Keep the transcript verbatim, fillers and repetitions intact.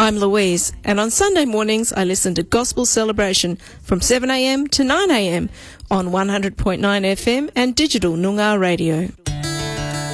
I'm Louise, and on Sunday mornings I listen to Gospel Celebration from seven a m to nine a m on one hundred point nine F M and digital Noongar radio.